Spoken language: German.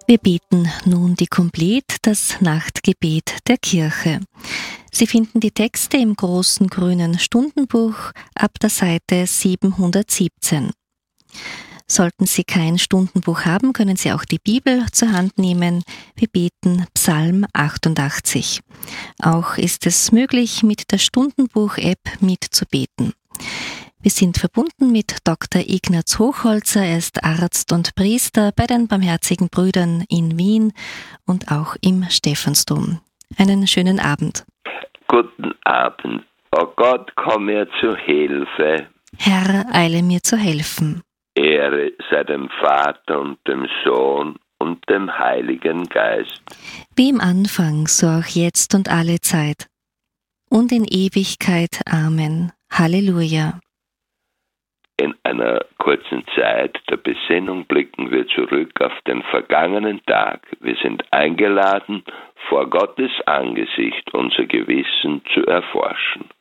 Wir beten nun die Komplet, das Nachtgebet der Kirche. Sie finden die Texte im großen grünen Stundenbuch ab der Seite 717. Sollten Sie kein Stundenbuch haben, können Sie auch die Bibel zur Hand nehmen. Wir beten Psalm 88. Auch ist es möglich, mit der Stundenbuch-App mitzubeten. Wir sind verbunden mit Dr. Ignaz Hochholzer, er ist Arzt und Priester bei den Barmherzigen Brüdern in Wien und auch im Stephansdom. Einen schönen Abend. Guten Abend. O Gott, komm mir zu Hilfe. Herr, eile mir zu helfen. Ehre sei dem Vater und dem Sohn und dem Heiligen Geist. Wie im Anfang, so auch jetzt und alle Zeit. Und in Ewigkeit. Amen. Halleluja. In einer kurzen Zeit der Besinnung blicken wir zurück auf den vergangenen Tag. Wir sind eingeladen, vor Gottes Angesicht unser Gewissen zu erforschen.